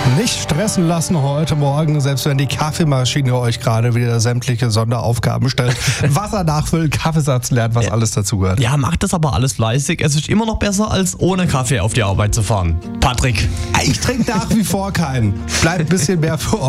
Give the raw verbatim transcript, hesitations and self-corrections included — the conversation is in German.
Nicht stressen lassen heute Morgen, selbst wenn die Kaffeemaschine euch gerade wieder sämtliche Sonderaufgaben stellt. Wasser nachfüllen, Kaffeesatz lernen, was alles dazugehört. Ja, macht das aber alles fleißig. Es ist immer noch besser, als ohne Kaffee auf die Arbeit zu fahren. Patrick. Ich trinke nach wie vor keinen. Bleibt ein bisschen mehr für